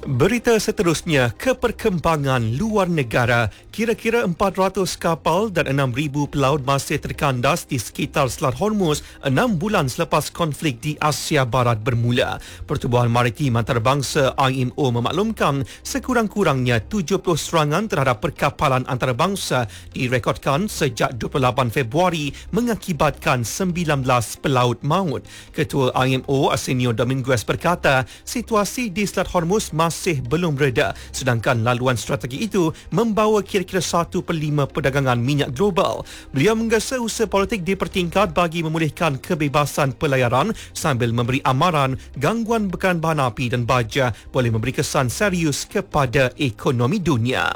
Berita seterusnya, keperkembangan luar negara. Kira-kira 400 kapal dan 6,000 pelaut masih terkandas di sekitar Selat Hormuz 6 bulan selepas konflik di Asia Barat bermula. Pertubuhan Maritim Antarabangsa IMO memaklumkan sekurang-kurangnya 70 serangan terhadap perkapalan antarabangsa direkodkan sejak 28 Februari mengakibatkan 19 pelaut maut. Ketua IMO Arsenio Dominguez berkata, situasi di Selat Hormuz masih belum reda, sedangkan laluan strategi itu membawa kira-kira 1/5 perdagangan minyak global. Beliau menggesa usaha politik dipertingkat bagi memulihkan kebebasan pelayaran sambil memberi amaran gangguan bekalan bahan api dan baja boleh memberi kesan serius kepada ekonomi dunia.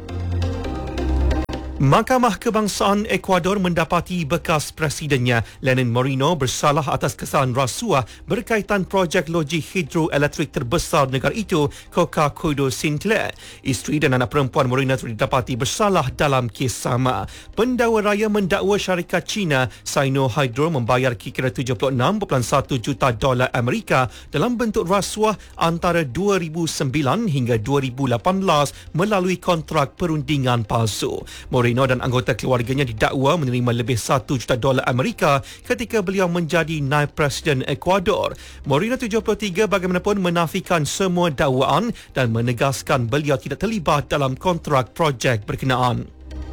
Mahkamah Kebangsaan Ecuador mendapati bekas presidennya Lenin Moreno bersalah atas kesalahan rasuah berkaitan projek loji hidroelektrik terbesar negara itu, Coca-Cola Sinclair. Isteri dan anak perempuan Moreno didapati bersalah dalam kes sama. Pendakwa raya mendakwa syarikat China Sino Hydro membayar kira-kira $76.1 juta Amerika dalam bentuk rasuah antara 2009 hingga 2018 melalui kontrak perundingan palsu. Moreno dan anggota keluarganya didakwa menerima lebih $1 juta Amerika ketika beliau menjadi naib presiden Ecuador. Moreno 73 bagaimanapun menafikan semua dakwaan dan menegaskan beliau tidak terlibat dalam kontrak projek berkenaan.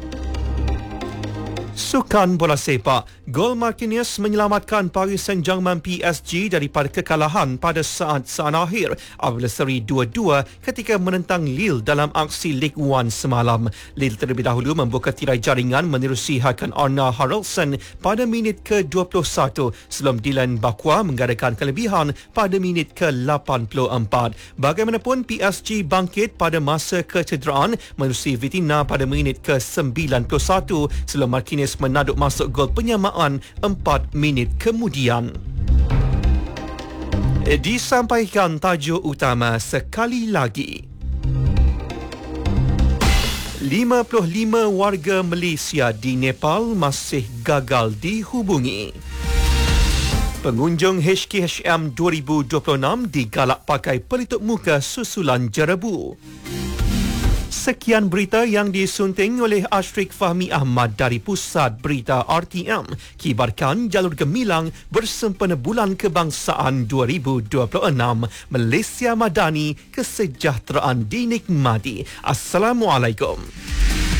Sukan bola sepak, gol Marquinhos menyelamatkan Paris Saint-Germain PSG daripada kekalahan pada saat-saat akhir apabila seri 2-2 ketika menentang Lille dalam aksi Ligue 1 semalam. Lille terlebih dahulu membuka tirai jaringan menerusi Hakan Arna Haraldson pada minit ke-21 sebelum Dylan Bakwa mengadakan kelebihan pada minit ke-84. Bagaimanapun PSG bangkit pada masa kecederaan menerusi Vitinha pada minit ke-91 sebelum Marquinhos menaduk masuk gol penyamaan 4 minit kemudian. Disampaikan tajuk utama sekali lagi. 55 warga Malaysia di Nepal masih gagal dihubungi. Pengunjung HKHM 2026 digalak pakai pelitup muka susulan jerebu. Sekian berita yang disunting oleh Ashrik Fahmi Ahmad dari Pusat Berita RTM. Kibarkan jalur gemilang bersempena Bulan Kebangsaan 2026. Malaysia Madani, kesejahteraan dinikmati. Assalamualaikum.